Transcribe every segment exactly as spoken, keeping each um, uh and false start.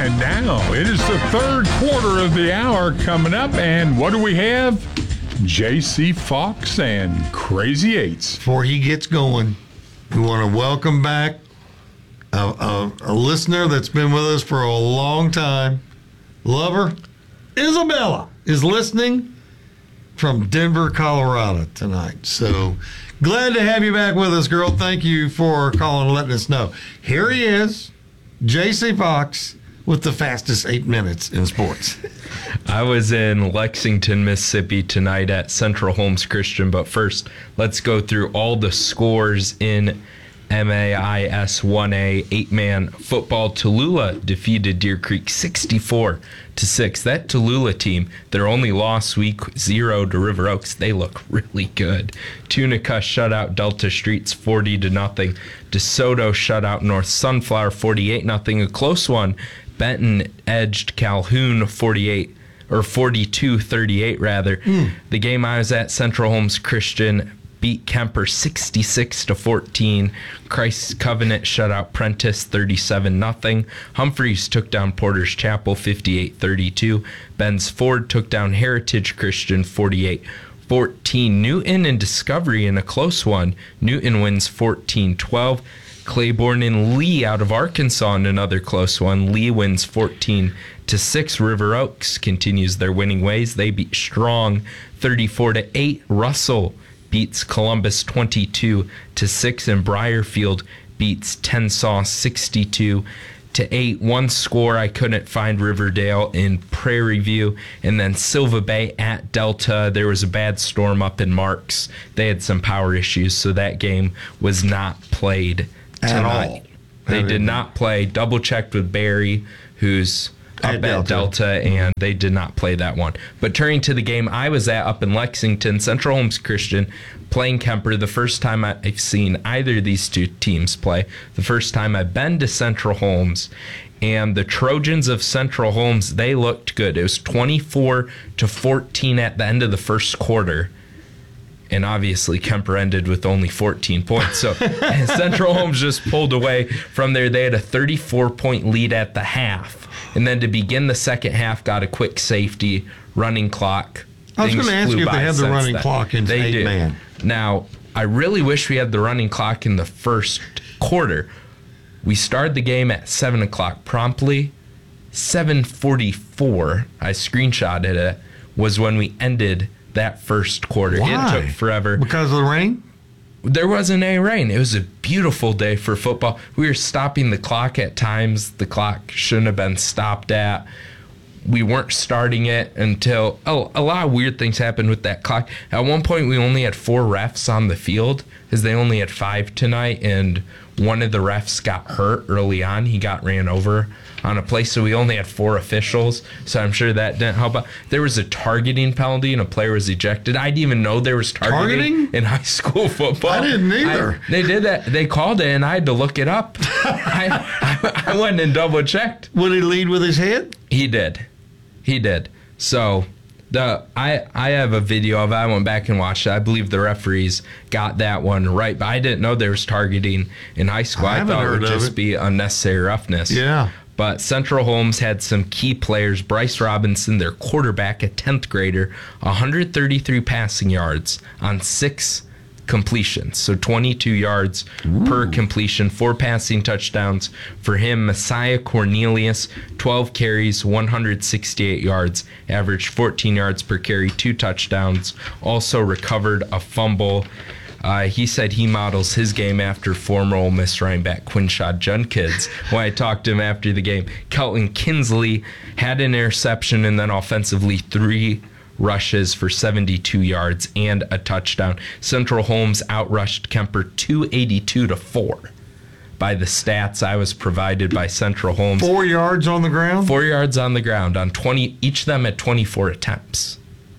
And now it is the third quarter of the hour coming up. And what do we have? J C Fox and Crazy Eights. Before he gets going, we want to welcome back a, a, a listener that's been with us for a long time. Lover, Isabella, is listening from Denver, Colorado tonight. So glad to have you back with us, girl. Thank you for calling and letting us know. Here he is, J C Fox, with the fastest eight minutes in sports. I was in Lexington, Mississippi tonight at Central Holmes Christian, but first, let's go through all the scores in M A I S one A eight-man football. Tallulah defeated Deer Creek sixty-four to six. That Tallulah team, their only loss week zero to River Oaks, they look really good. Tunica shut out Delta Streets forty to nothing. DeSoto shut out North Sunflower forty-eight nothing. A close one. Benton edged Calhoun forty-eight or forty-two thirty-eight rather. Mm. The game I was at, Central Holmes Christian beat Kemper sixty-six to fourteen. Christ's Covenant shut out Prentice thirty-seven nothing. Humphreys took down Porter's Chapel fifty-eight thirty-two. Ben's Ford took down Heritage Christian forty-eight fourteen. Newton and Discovery in a close one. Newton wins fourteen twelve. Claiborne and Lee out of Arkansas in another close one. Lee wins fourteen to six. River Oaks continues their winning ways. They beat Strong thirty-four to eight. Russell beats Columbus twenty-two to six, and Briarfield beats Tensaw sixty-two to eight. One score I couldn't find, Riverdale in Prairie View, and then Silva Bay at Delta. There was a bad storm up in Marks. They had some power issues, so that game was not played at tonight. all. They did not play. Double checked with Barry, who's up at Delta. Delta, and they did not play that one. But turning to the game I was at up in Lexington, Central Holmes Christian playing Kemper. The first time I've seen either of these two teams play. The first time I've been to Central Holmes. And the Trojans of Central Holmes, they looked good. It was twenty-four to fourteen at the end of the first quarter. And obviously, Kemper ended with only fourteen points. So Central Holmes just pulled away from there. They had a thirty-four point lead at the half. And then to begin the second half, got a quick safety, running clock. I was going to ask you if they had the running then. clock in They eight do. man. Now, I really wish we had the running clock in the first quarter. We started the game at seven o'clock promptly. seven forty-four, I screenshotted it, was when we ended that first quarter. Why? It took forever. Because of the rain? There wasn't any rain. It was a beautiful day for football. We were stopping the clock at times the clock shouldn't have been stopped at. We weren't starting it until, oh, a lot of weird things happened with that clock. At one point, we only had four refs on the field because they only had five tonight, and one of the refs got hurt early on. He got ran over on a play, so we only had four officials, so I'm sure that didn't help out. There was a targeting penalty, and a player was ejected. I didn't even know there was targeting, targeting? in high school football. I didn't either. I, they did that. They called it, and I had to look it up. I, I, I went and double-checked. Would he lead with his head? He did. He did. So the I I have a video of it. I went back and watched it. I believe the referees got that one right, but I didn't know there was targeting in high school. I I, thought it would just it. be unnecessary roughness. Yeah. But Central Holmes had some key players. Bryce Robinson, their quarterback, a tenth grader, one hundred thirty-three passing yards on six completions. So twenty-two yards Ooh. Per completion, four passing touchdowns for him. Messiah Cornelius, twelve carries, one hundred sixty-eight yards, averaged fourteen yards per carry, two touchdowns. Also recovered a fumble. Uh, he said he models his game after former Ole Miss running back Quinshad Judkins. When I talked to him after the game, Kelton Kinsley had an interception, and then offensively three rushes for seventy-two yards and a touchdown. Central Holmes outrushed Kemper two eighty-two to four by the stats I was provided by Central Holmes. Four yards on the ground? Four yards on the ground on twenty. Each of them had twenty-four attempts.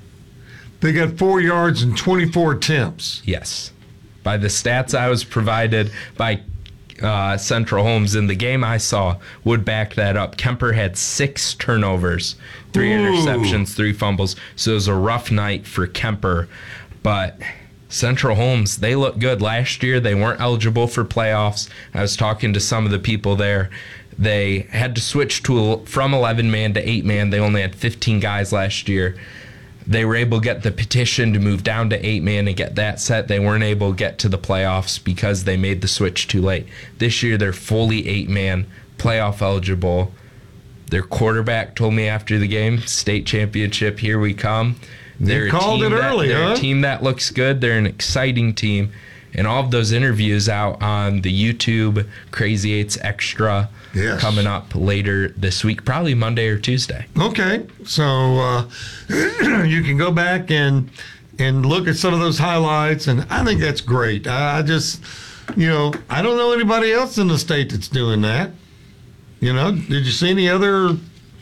They got four yards and twenty-four attempts. Yes. By the stats I was provided by uh, Central Holmes in the game I saw would back that up. Kemper had six turnovers, three Ooh. interceptions, three fumbles. So it was a rough night for Kemper. But Central Holmes, they look good. Last year, they weren't eligible for playoffs. I was talking to some of the people there. They had to switch to from eleven man to eight man. They only had fifteen guys last year. They were able to get the petition to move down to eight man and get that set. They weren't able to get to the playoffs because they made the switch too late. This year they're fully eight man, playoff eligible. Their quarterback told me after the game, state championship, here we come. They're You called it that, early, they're huh? a team that looks good. They're an exciting team. And all of those interviews out on the YouTube Crazy Eights Extra Yes. coming up later this week, probably Monday or Tuesday. Okay, so uh, you can go back and and look at some of those highlights, and I think that's great. I, I just, you know, I don't know anybody else in the state that's doing that. You know, did you see any other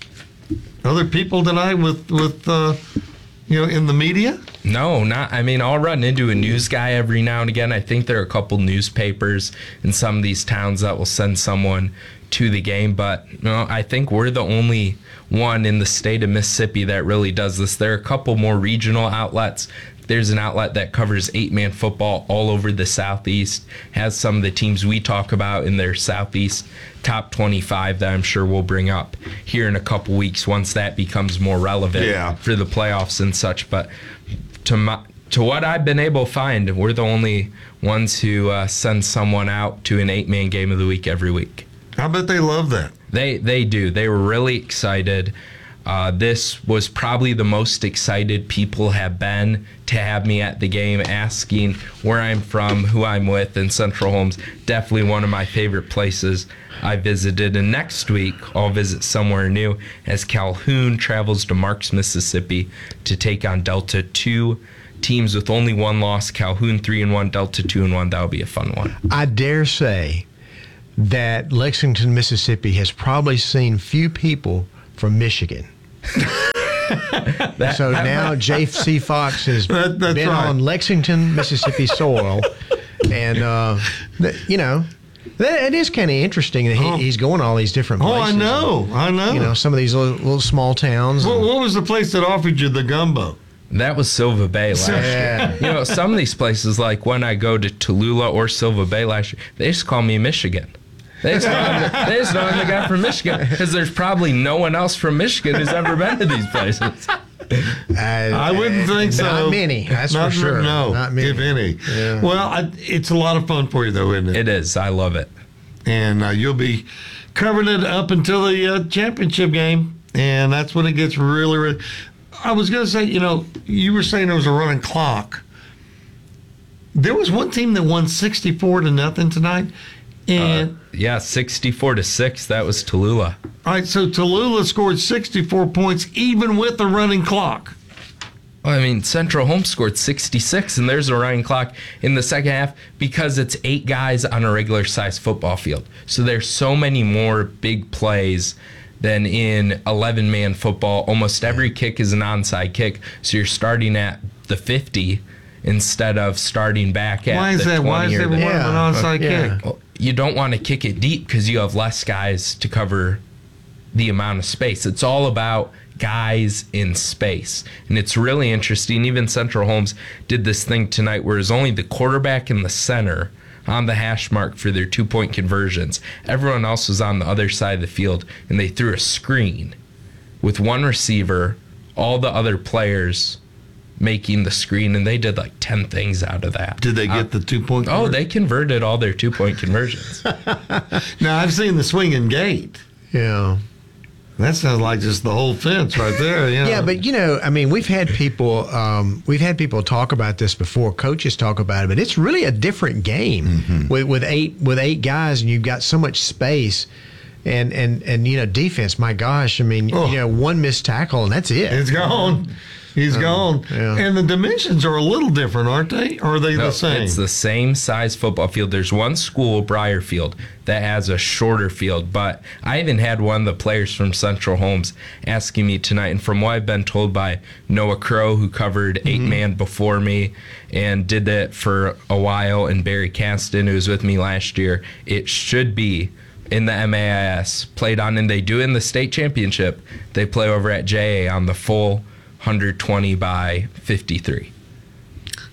other people tonight with with uh, you know, in the media? No, not. I mean, I'll run into a news guy every now and again. I think there are a couple newspapers in some of these towns that will send someone to the game, but you know, I think we're the only one in the state of Mississippi that really does this. There are a couple more regional outlets. There's an outlet that covers eight-man football all over the Southeast, has some of the teams we talk about in their Southeast top twenty-five that I'm sure we'll bring up here in a couple weeks once that becomes more relevant Yeah. for the playoffs and such. But to my, to what I've been able to find, we're the only ones who uh, send someone out to an eight-man game of the week every week. I bet they love that. They they do. They were really excited. Uh, this was probably the most excited people have been to have me at the game, asking where I'm from, who I'm with, and Central Holmes. Definitely one of my favorite places I visited. And next week, I'll visit somewhere new as Calhoun travels to Marks, Mississippi to take on Delta, two teams with only one loss. Calhoun three and one, Delta two and one. That'll be a fun one. I dare say that Lexington, Mississippi has probably seen few people from Michigan. That, So now J C. Fox has That- that's been right. on Lexington, Mississippi soil. And, uh, th- you know, that, it is kind of interesting that he, Oh. he's going all these different Oh, places. I know, I know. You know, some of these little, little small towns. what, and- what was the place that offered you the gumbo? That was Silva Bay last Yeah. year. You know, some of these places, like when I go to Tallulah or Silva Bay last year, they just call me Michigan. They just know I'm the, they just know I'm the guy from Michigan because there's probably no one else from Michigan who's ever been to these places. I, I wouldn't think so. Not many, that's Not- for sure. No, Not many. if any. Yeah. Well, I, it's a lot of fun for you, though, isn't it? It is. I love it. And uh, you'll be covering it up until the uh, championship game, and that's when it gets really, really. I was going to say, you know, you were saying there was a running clock. There was one team that won sixty-four to nothing tonight, and. Uh, yeah, sixty-four to six. That was Tallulah. All right, so Tallulah scored sixty-four points even with the running clock. Well, I mean, Central Home scored sixty-six, and there's a running clock in the second half because it's eight guys on a regular-sized football field. So there's so many more big plays than in eleven-man football. Almost every kick is an onside kick, so you're starting at the fifty instead of starting back at Why is the that? Why twenty is or there the one of an Yeah, onside yeah. kick? Well, you don't want to kick it deep because you have less guys to cover the amount of space. It's all about guys in space. And it's really interesting. Even Central Holmes did this thing tonight where it's only the quarterback in the center on the hash mark for their two-point conversions. Everyone else was on the other side of the field, and they threw a screen with one receiver, all the other players making the screen, and they did like ten things out of that. Did they get the two point? Oh, they converted all their two-point conversions. Now I've seen the swinging gate. Yeah. That sounds like just the whole fence right there. You know? Yeah, but you know, I mean, we've had people, um, we've had people talk about this before. Coaches talk about it, but it's really a different game Mm-hmm. with with eight with eight guys, and you've got so much space, and and and you know, defense. My gosh, I mean, Oh. you know, one missed tackle and that's it. it's gone. He's gone. yeah. And the dimensions are a little different, aren't they? Or are they No, the same? It's the same size football field. There's one school, Briarfield, that has a shorter field. But I even had one of the players from Central Holmes asking me tonight, and from what I've been told by Noah Crow, who covered eight man before me and did that for a while, and Barry Caston, who was with me last year, it should be in the M A I S played on, and they do in the state championship. They play over at J A on the full one hundred twenty by fifty-three.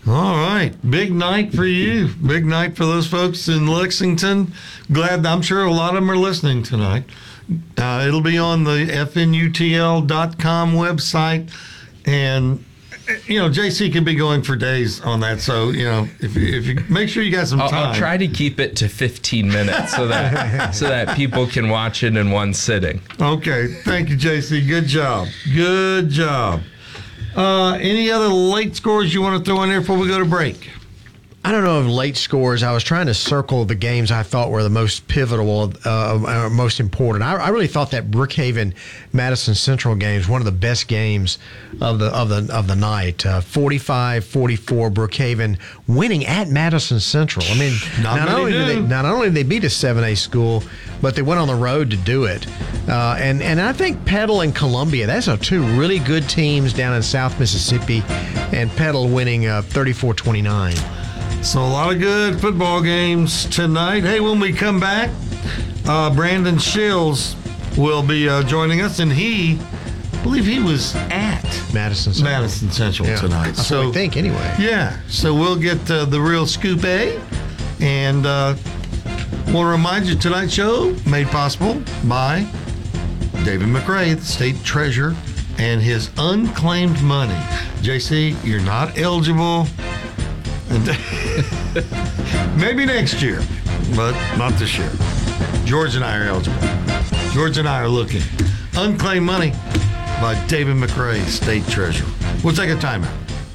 All right. Big night for you. Big night for those folks in Lexington. Glad, I'm sure a lot of them are listening tonight. Uh, it'll be on the F N U T L dot com website. And, you know, J C could be going for days on that. So, you know, if you, if you make sure you got some I'll, time. I'll try to keep it to fifteen minutes so that so that people can watch it in one sitting. Okay. Thank you, J C. Good job. Good job. Uh, any other late scores you want to throw in there before we go to break? I don't know if late scores. I was trying to circle the games I thought were the most pivotal, uh, most important. I, I really thought that Brookhaven Madison Central game was one of the best games of the of the of the night. Uh, forty-five forty-four Brookhaven winning at Madison Central. I mean, Not not, many only did do. they not only did they beat a seven A school, but they went on the road to do it. Uh, and and I think Petal and Columbia, that's are two really good teams down in South Mississippi, and Petal winning uh, thirty-four twenty-nine. So a lot of good football games tonight. Hey, when we come back, uh, Brandon Shills will be uh, joining us, and he, I believe he was at Madison Central. Madison Central Yeah. tonight. That's so what we think anyway. yeah, so we'll get uh, the real scoop A, and uh, we'll remind you tonight's show made possible by David McRae, the state treasurer, and his unclaimed money. J C, you're not eligible. And maybe next year, but not this year. George and I are eligible. George and I are looking. Unclaimed Money by David McRae, State Treasurer. We'll take a timeout.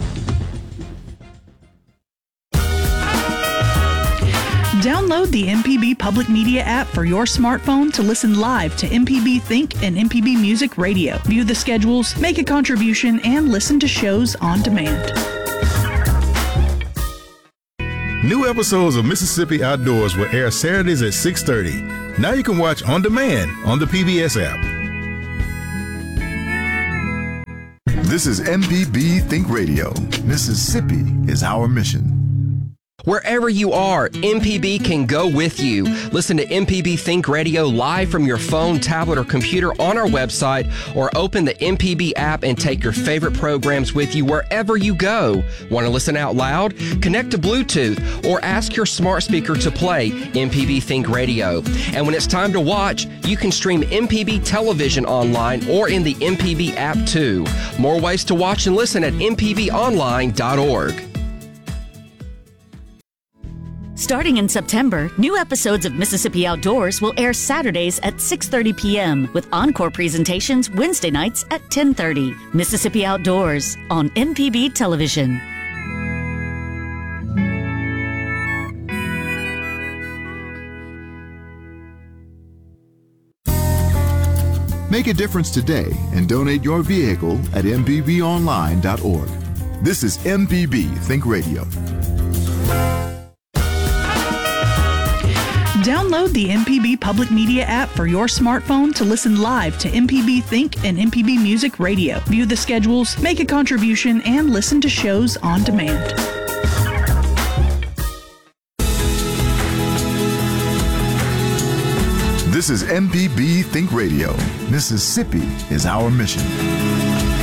Download the M P B Public Media app for your smartphone to listen live to M P B Think and M P B Music Radio. View the schedules, make a contribution, and listen to shows on demand. New episodes of Mississippi Outdoors will air Saturdays at six thirty. Now you can watch on demand on the P B S app. This is M P B Think Radio. Mississippi is our mission. Wherever you are, M P B can go with you. Listen to M P B Think Radio live from your phone, tablet, or computer on our website, or open the M P B app and take your favorite programs with you wherever you go. Want to listen out loud? Connect to Bluetooth or ask your smart speaker to play M P B Think Radio. And when it's time to watch, you can stream M P B television online or in the M P B app too. More ways to watch and listen at m p b online dot org. Starting in September, new episodes of Mississippi Outdoors will air Saturdays at six thirty p.m. with encore presentations Wednesday nights at ten thirty. Mississippi Outdoors on M P B Television. Make a difference today and donate your vehicle at m p b online dot org. This is M P B Think Radio. Download the M P B Public Media app for your smartphone to listen live to M P B Think and M P B Music Radio. View the schedules, make a contribution, and listen to shows on demand. This is M P B Think Radio. Mississippi is our mission.